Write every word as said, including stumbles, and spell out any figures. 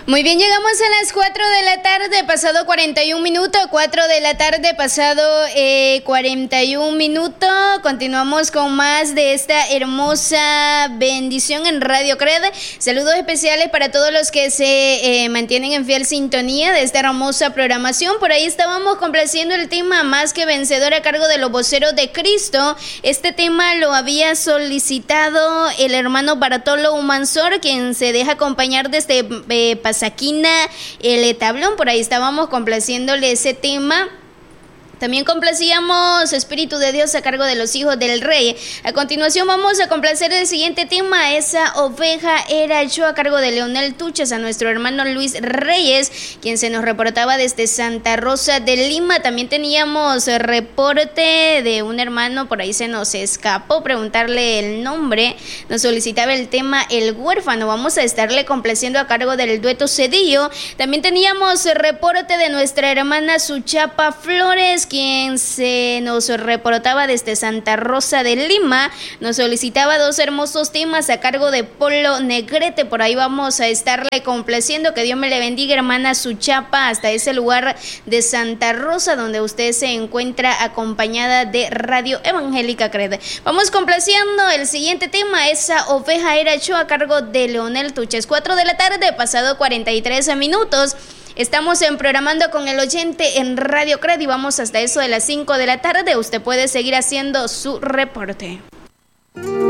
Muy bien, llegamos a las cuatro de la tarde, pasado cuarenta y un minutos, cuatro de la tarde, pasado eh, cuarenta y un minutos. Continuamos con más de esta hermosa bendición en Radio Cred. Saludos especiales para todos los que se eh, mantienen en fiel sintonía de esta hermosa programación. Por ahí estábamos complaciendo el tema Más que Vencedor a cargo de los voceros de Cristo. Este tema lo había solicitado el hermano Bartolo Humansor, quien se deja acompañar desde eh, Pasaquina, el Tablón. Por ahí estábamos complaciéndole ese tema. También complacíamos Espíritu de Dios a cargo de los hijos del rey. A continuación vamos a complacer el siguiente tema, Esa oveja era yo, a cargo de Leonel Tuches, a nuestro hermano Luis Reyes, quien se nos reportaba desde Santa Rosa de Lima. También teníamos reporte de un hermano, por ahí se nos escapó preguntarle el nombre, nos solicitaba el tema El Huérfano. Vamos a estarle complaciendo a cargo del dueto Cedillo. También teníamos reporte de nuestra hermana Suchapa Flores, quien se nos reportaba desde Santa Rosa de Lima. Nos solicitaba dos hermosos temas a cargo de Polo Negrete. Por ahí vamos a estarle complaciendo. Que Dios me le bendiga, hermana Suchapa, hasta ese lugar de Santa Rosa donde usted se encuentra acompañada de Radio Evangélica Cred. Vamos complaciendo el siguiente tema, Esa oveja era yo, a cargo de Leonel Tuches. cuatro de la tarde, pasado cuarenta y tres minutos. Estamos en Programando con el Oyente en Radio Cred y vamos hasta eso de las cinco de la tarde. Usted puede seguir haciendo su reporte.